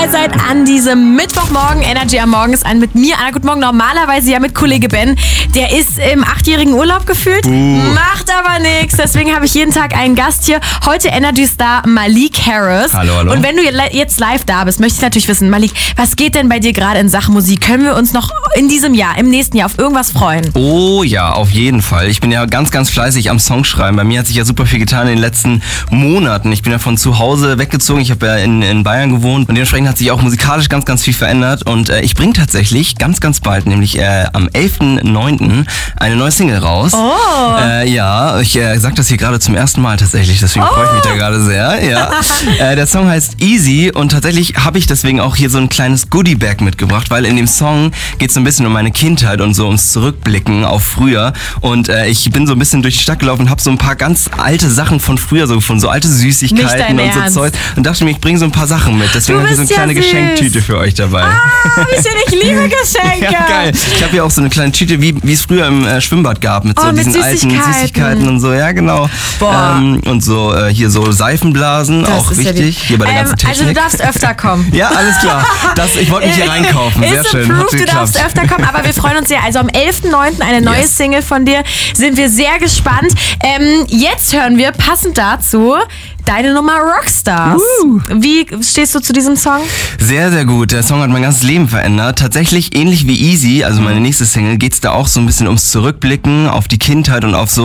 dabei seid an diesem Mittwochmorgen. Energy am Morgen ist mit mir. Anna, guten Morgen. Normalerweise ja mit Kollege Ben. Der ist im 8-jährigen Urlaub gefühlt. Macht aber nichts. Deswegen habe ich jeden Tag einen Gast hier. Heute Energy-Star Malik Harris. Hallo. Und wenn du jetzt live da bist, möchte ich natürlich wissen, Malik, was geht denn bei dir gerade in Sachen Musik? Können wir uns noch in diesem Jahr, im nächsten Jahr auf irgendwas freuen? Oh ja, auf jeden Fall. Ich bin ja ganz, ganz fleißig am Songschreiben. Bei mir hat sich ja super viel getan in den letzten Monaten. Ich bin ja von zu Hause weggezogen. Ich habe ja in Bayern gewohnt und dementsprechend hat sich auch musikalisch ganz, ganz viel verändert. Und ich bringe tatsächlich ganz, ganz bald, nämlich am 11.09. eine neue Single raus. Oh. Ja, ich sag das hier gerade zum ersten Mal tatsächlich, deswegen freue ich mich da gerade sehr. Ja. Der Song heißt Easy und tatsächlich habe ich deswegen auch hier so ein kleines Goodie-Bag mitgebracht, weil in dem Song geht es so ein bisschen um meine Kindheit und so ums Zurückblicken auf früher. Und ich bin so ein bisschen durch die Stadt gelaufen und habe so ein paar ganz alte Sachen von früher so gefunden, so alte Süßigkeiten und so Zeug. Und dachte mir, ich bringe so ein paar Sachen mit. Deswegen habe ich so eine kleine Geschenktüte für euch dabei. Wie schön, ich liebe Geschenke. Ja, geil. Ich habe hier auch so eine kleine Tüte, wie es früher im Schwimmbad gab, mit so diesen alten Süßigkeiten und so. Ja, genau. Und so hier so Seifenblasen, das auch wichtig. Hier bei der ganzen Technik. Also du darfst öfter kommen. Ja, alles klar. Ich wollte mich hier reinkaufen. Sehr schön. Du darfst öfter kommen, aber wir freuen uns sehr. Also am 11.09. eine neue Single von dir. Sind wir sehr gespannt. Jetzt hören wir passend dazu deine Nummer Rockstars. Wie stehst du zu diesem Song? Sehr, sehr gut. Der Song hat mein ganzes Leben verändert. Tatsächlich ähnlich wie Easy, also meine nächste Single, geht's da auch so ein bisschen ums Zurückblicken auf die Kindheit und auf so